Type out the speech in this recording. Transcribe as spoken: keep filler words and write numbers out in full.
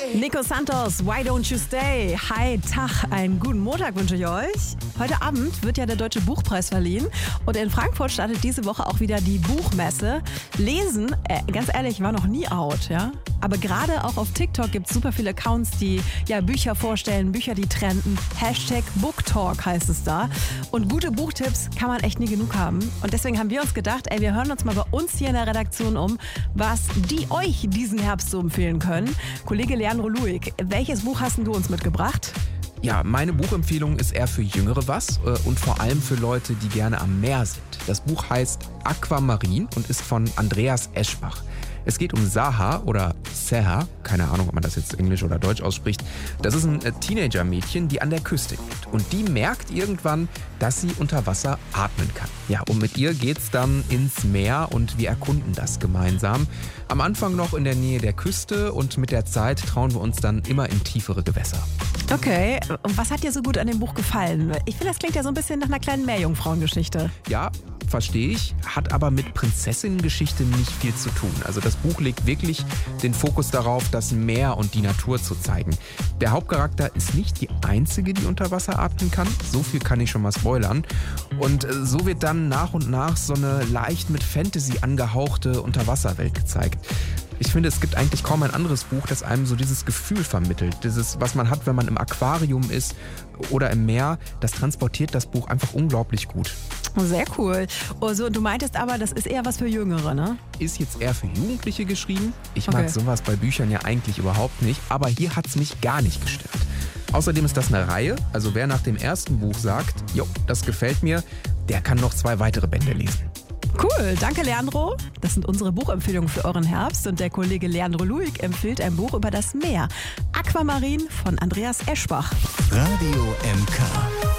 Nico Santos, Why Don't You Stay? Hi, Tag, einen guten Montag wünsche ich euch. Heute Abend wird ja der Deutsche Buchpreis verliehen und in Frankfurt startet diese Woche auch wieder die Buchmesse. Lesen, äh, ganz ehrlich, war noch nie out, ja. Aber gerade auch auf TikTok gibt es super viele Accounts, die ja Bücher vorstellen, Bücher, die trenden. Hashtag Booktalk heißt es da. Und gute Buchtipps kann man echt nie genug haben. Und deswegen haben wir uns gedacht, ey, wir hören uns mal bei uns hier in der Redaktion um, was die euch diesen Herbst so empfehlen können. Kollege Leandro Luig, welches Buch hast du uns mitgebracht? Ja, meine Buchempfehlung ist eher für Jüngere was äh, und vor allem für Leute, die gerne am Meer sind. Das Buch heißt Aquamarin und ist von Andreas Eschbach. Es geht um Saha oder Seha, keine Ahnung, ob man das jetzt Englisch oder Deutsch ausspricht. Das ist ein Teenager-Mädchen, die an der Küste lebt. Und die merkt irgendwann, dass sie unter Wasser atmen kann. Ja, und mit ihr geht's dann ins Meer und wir erkunden das gemeinsam. Am Anfang noch in der Nähe der Küste und mit der Zeit trauen wir uns dann immer in tiefere Gewässer. Okay, und was hat dir so gut an dem Buch gefallen? Ich finde, das klingt ja so ein bisschen nach einer kleinen Meerjungfrauengeschichte. Ja, verstehe ich, hat aber mit Prinzessinnengeschichte nicht viel zu tun. Also das Buch legt wirklich den Fokus darauf, das Meer und die Natur zu zeigen. Der Hauptcharakter ist nicht die einzige, die unter Wasser atmen kann. So viel kann ich schon mal spoilern. Und so wird dann nach und nach so eine leicht mit Fantasy angehauchte Unterwasserwelt gezeigt. Ich finde, es gibt eigentlich kaum ein anderes Buch, das einem so dieses Gefühl vermittelt. Dieses, was man hat, wenn man im Aquarium ist oder im Meer, das transportiert das Buch einfach unglaublich gut. Sehr cool. Also, du meintest aber, das ist eher was für Jüngere, ne? Ist jetzt eher für Jugendliche geschrieben. Ich Okay. mag sowas bei Büchern ja eigentlich überhaupt nicht, aber hier hat es mich gar nicht gestört. Außerdem ist das eine Reihe, also wer nach dem ersten Buch sagt, jo, das gefällt mir, der kann noch zwei weitere Bände lesen. Cool, danke Leandro. Das sind unsere Buchempfehlungen für euren Herbst und der Kollege Leandro Luig empfiehlt ein Buch über das Meer. Aquamarin von Andreas Eschbach. Radio M K.